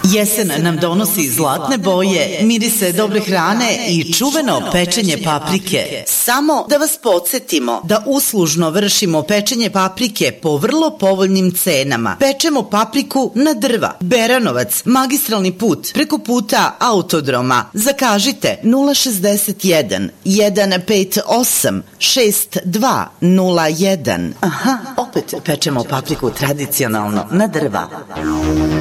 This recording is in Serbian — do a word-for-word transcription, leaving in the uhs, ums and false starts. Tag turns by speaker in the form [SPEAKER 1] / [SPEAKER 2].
[SPEAKER 1] Jesen nam donosi zlatne boje, mirise dobre hrane i čuveno pečenje paprike. Samo da vas podsjetimo da uslužno vršimo pečenje paprike po vrlo povoljnim cenama. Pečemo papriku na drva. Beranovac, magistralni put, preko puta Autodroma. Zakažite nula šezdeset jedan, jedan pet osam, šest dva nula jedan. Aha, opet pečemo papriku tradicionalno na drva.